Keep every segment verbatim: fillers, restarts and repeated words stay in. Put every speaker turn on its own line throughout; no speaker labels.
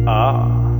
Ah.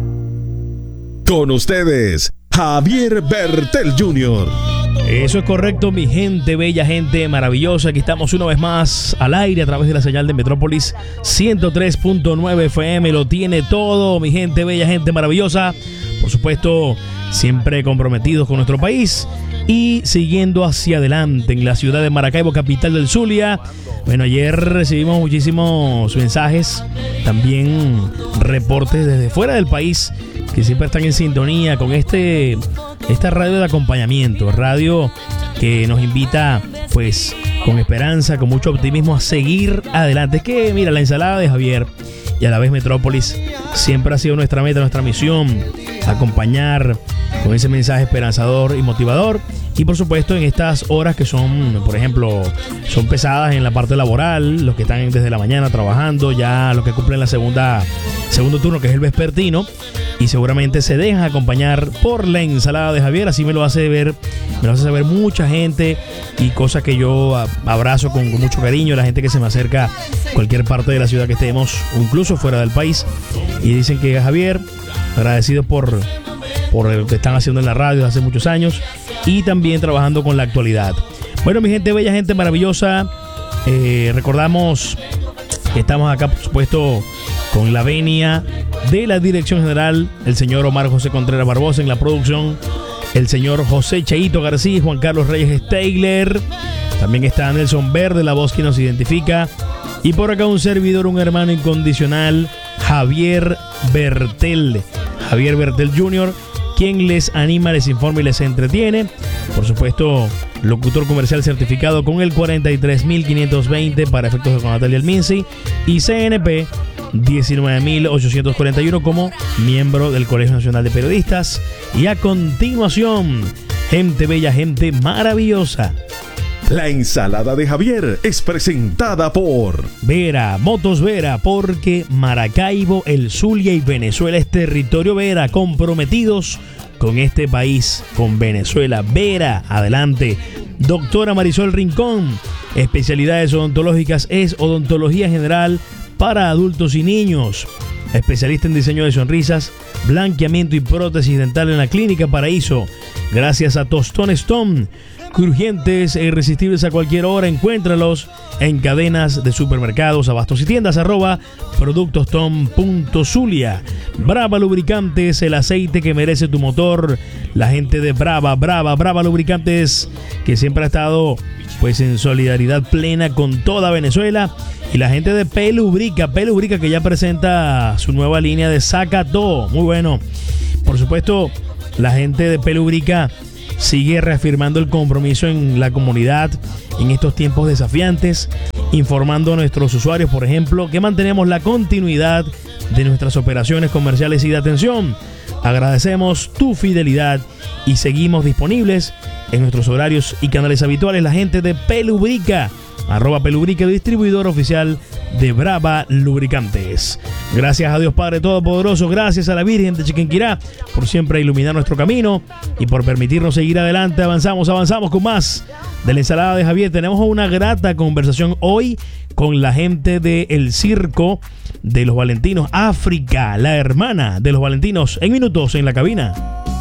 Con ustedes, Javier Bertel junior
Eso es correcto, mi gente bella, gente maravillosa. Aquí estamos una vez más al aire a través de la señal de Metrópolis ciento tres punto nueve F M. Lo tiene todo, mi gente bella, gente maravillosa. Por supuesto, siempre comprometidos con nuestro país y siguiendo hacia adelante en la ciudad de Maracaibo, capital del Zulia. Bueno, ayer recibimos muchísimos mensajes, también reportes desde fuera del país que siempre están en sintonía con este esta radio de acompañamiento, radio que nos invita pues con esperanza, con mucho optimismo a seguir adelante. Es que mira, la ensalada de Javier y a la vez Metrópolis siempre ha sido nuestra meta, nuestra misión, acompañar con ese mensaje esperanzador y motivador. Y por supuesto en estas horas que son, por ejemplo, son pesadas en la parte laboral, los que están desde la mañana trabajando, ya los que cumplen la segunda segundo turno, que es el vespertino, y seguramente se dejan acompañar por la ensalada de Javier. Así me lo hace ver, me lo hace saber mucha gente, y cosas que yo abrazo con, con mucho cariño, la gente que se me acerca a cualquier parte de la ciudad que estemos, incluso fuera del país, y dicen que Javier, agradecido por, por lo que están haciendo en la radio desde hace muchos años y también trabajando con la actualidad. Bueno, mi gente bella, gente maravillosa, eh, recordamos que estamos acá, por supuesto, con la venia de la dirección general, el señor Omar José Contreras Barbosa, en la producción, el señor José Cheito García y Juan Carlos Reyes Stegler. También está Nelson Verde, la voz que nos identifica. Y por acá un servidor, un hermano incondicional, Javier Bertel. Javier Bertel junior, quien les anima, les informa y les entretiene. Por supuesto, locutor comercial certificado con el cuarenta y tres mil quinientos veinte para efectos de Conatel y el MINSI, y C N P diecinueve mil ochocientos cuarenta y uno como miembro del Colegio Nacional de Periodistas. Y a continuación, gente bella, gente maravillosa,
la ensalada de Javier es presentada por
Vera, Motos Vera, porque Maracaibo, el Zulia y Venezuela es territorio Vera, comprometidos con este país, con Venezuela. Vera, adelante. Doctora Marisol Rincón, especialidades odontológicas es odontología general para adultos y niños. Especialista en diseño de sonrisas, blanqueamiento y prótesis dental en la Clínica Paraíso. Gracias a Tostón Stone. Crujientes e irresistibles a cualquier hora. Encuéntralos en cadenas de supermercados, abastos y tiendas. Arroba productostom.zulia. Brava Lubricantes, el aceite que merece tu motor. La gente de Brava, Brava, Brava Lubricantes, que siempre ha estado pues en solidaridad plena con toda Venezuela. Y la gente de Pelubrica, Pelubrica, que ya presenta su nueva línea de Saca Todo. Muy bueno. Por supuesto, la gente de Pelubrica sigue reafirmando el compromiso en la comunidad en estos tiempos desafiantes, informando a nuestros usuarios, por ejemplo, que mantenemos la continuidad de nuestras operaciones comerciales y de atención. Agradecemos tu fidelidad y seguimos disponibles en nuestros horarios y canales habituales. La gente de Pelubrica, arroba Pelubrica, distribuidor oficial de Brava Lubricantes. Gracias a Dios Padre Todopoderoso, gracias a la Virgen de Chiquinquirá por siempre iluminar nuestro camino y por permitirnos seguir adelante. Avanzamos, avanzamos con más de la ensalada de Javier. Tenemos una grata conversación hoy con la gente del circo de los Valentinos, África, la hermana de los Valentinos, en minutos en la cabina.